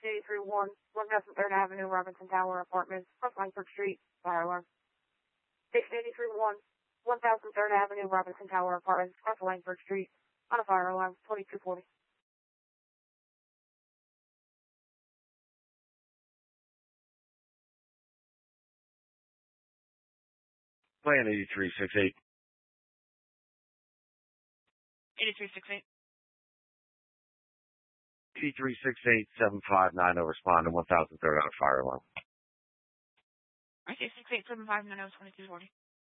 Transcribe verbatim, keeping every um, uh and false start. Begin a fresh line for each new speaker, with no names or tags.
eighty-three one, one thousand third Avenue, Robinson Tower Apartments, West Langford Street, fire alarm. six eighty-three one, one thousand third Avenue, Robinson Tower Apartments, West Langford Street, on a fire alarm, twenty-two forty.
Plan eighty-three sixty-eight.
eighty-three sixty-eight.
eighty-three sixty-eight, seven five nine zero, respond to one thousand third on a fire alarm.
eighty-three sixty-eight, seven five nine zero, twenty-two forty.